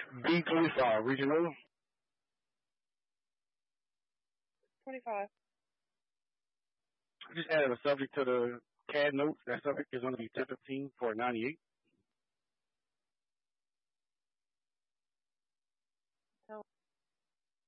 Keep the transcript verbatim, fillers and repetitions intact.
B twenty-five, regional. twenty-five. I just added a subject to the C A D notes. That subject is going to be ten fifteen for ninety-eight.